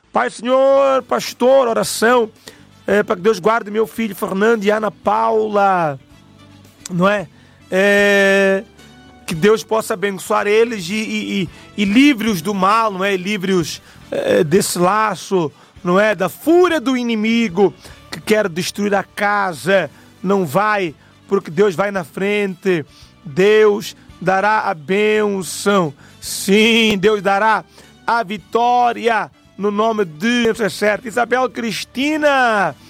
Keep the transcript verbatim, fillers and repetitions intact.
Pai, Senhor, pastor, oração é, para que Deus guarde meu filho Fernando e Ana Paula, não é? é que Deus possa abençoar eles e, e, e, e livre-os do mal, não é? Livre-os é, desse laço, não é? Da fúria do inimigo que quer destruir a casa. Não vai, porque Deus vai na frente. Deus dará a bênção. Sim, Deus dará a vitória no nome de Deus, é certo. Isabel Cristina,